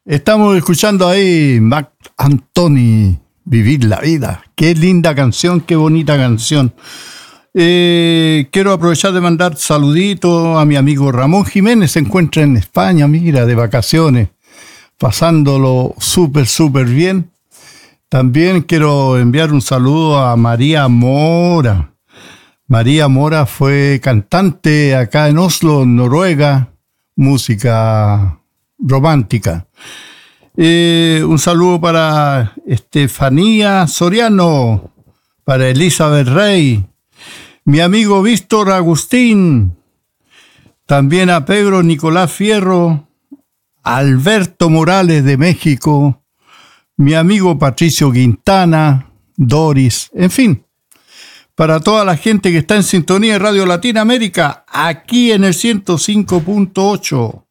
Estamos escuchando ahí Marc Anthony, Vivir la Vida. Qué linda canción, qué bonita canción. Quiero aprovechar de mandar saluditos a mi amigo Ramón Jiménez. Se encuentra en España, mira, de vacaciones, pasándolo súper bien. También quiero enviar un saludo a María Mora. María Mora fue cantante acá en Oslo, Noruega, música romántica. Un saludo para Estefanía Soriano, para Elizabeth Rey, mi amigo Víctor Agustín, también a Pedro Nicolás Fierro, Alberto Morales de México, mi amigo Patricio Quintana, Doris, en fin, para toda la gente que está en sintonía de Radio Latina América, aquí en el 105.8.